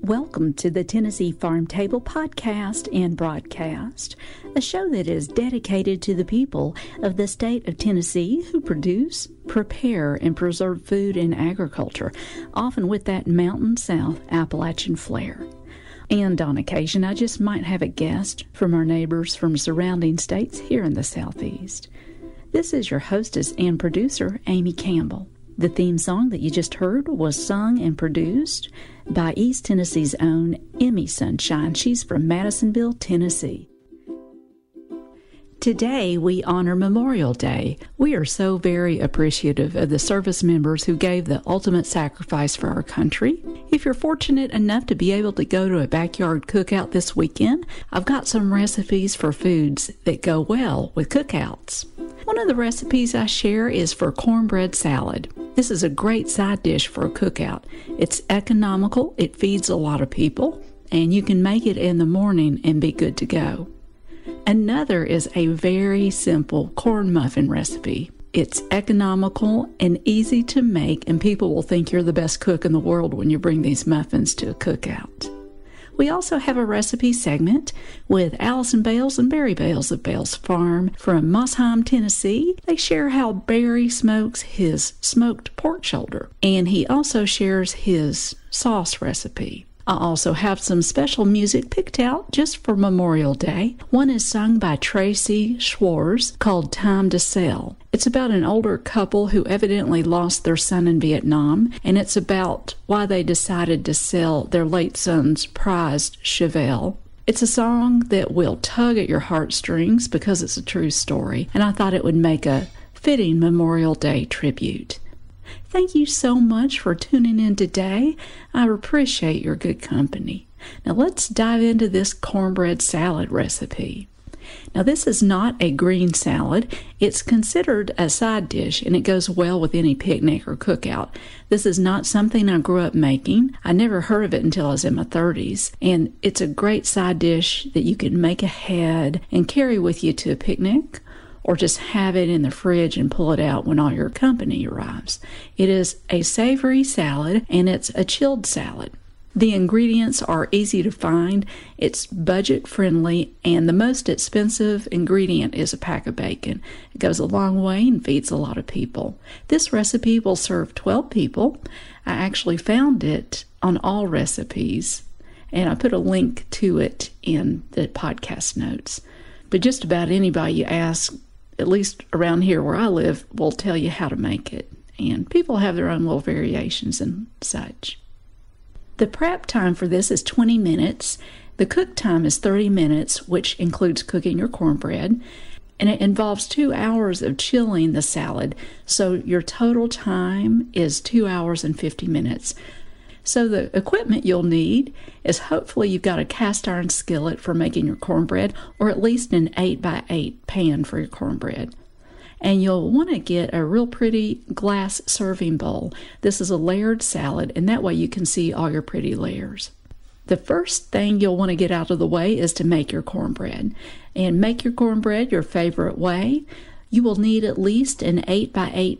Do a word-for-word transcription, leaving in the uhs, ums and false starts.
Welcome to the Tennessee Farm Table podcast and broadcast, a show that is dedicated to the people of the state of Tennessee who produce, prepare, and preserve food and agriculture, often with that Mountain South Appalachian flair. And on occasion, I just might have a guest from our neighbors from surrounding states here in the Southeast. This is your hostess and producer, Amy Campbell. The theme song that you just heard was sung and produced by East Tennessee's own Emmy Sunshine. She's from Madisonville, Tennessee. Today, we honor Memorial Day. We are so very appreciative of the service members who gave the ultimate sacrifice for our country. If you're fortunate enough to be able to go to a backyard cookout this weekend, I've got some recipes for foods that go well with cookouts. One of the recipes I share is for cornbread salad. This is a great side dish for a cookout. It's economical, it feeds a lot of people, and you can make it in the morning and be good to go. Another is a very simple corn muffin recipe. It's economical and easy to make, and people will think you're the best cook in the world when you bring these muffins to a cookout. We also have a recipe segment with Allison Bales and Barry Bales of Bales Farm from Mossheim, Tennessee. They share how Barry smokes his smoked pork shoulder, and he also shares his sauce recipe. I also have some special music picked out just for Memorial Day. One is sung by Tracy Schwartz called Time to Sell. It's about an older couple who evidently lost their son in Vietnam, and it's about why they decided to sell their late son's prized Chevelle. It's a song that will tug at your heartstrings because it's a true story, and I thought it would make a fitting Memorial Day tribute. Thank you so much for tuning in today. I appreciate your good company. Now let's dive into this cornbread salad recipe. Now this is not a green salad. It's considered a side dish and it goes well with any picnic or cookout. This is not something I grew up making. I never heard of it until I was in my thirties. And it's a great side dish that you can make ahead and carry with you to a picnic, or just have it in the fridge and pull it out when all your company arrives. It is a savory salad, and it's a chilled salad. The ingredients are easy to find, it's budget-friendly, and the most expensive ingredient is a pack of bacon. It goes a long way and feeds a lot of people. This recipe will serve twelve people. I actually found it on All Recipes, and I put a link to it in the podcast notes. But just about anybody you ask, at least around here where I live, will tell you how to make it. And people have their own little variations and such. The prep time for this is twenty minutes. The cook time is thirty minutes, which includes cooking your cornbread. And it involves two hours of chilling the salad. So your total time is two hours and fifty minutes. So the equipment you'll need is hopefully you've got a cast iron skillet for making your cornbread, or at least an eight by eight pan for your cornbread. And you'll want to get a real pretty glass serving bowl. This is a layered salad, and that way you can see all your pretty layers. The first thing you'll want to get out of the way is to make your cornbread. And make your cornbread your favorite way. You will need at least an eight by eight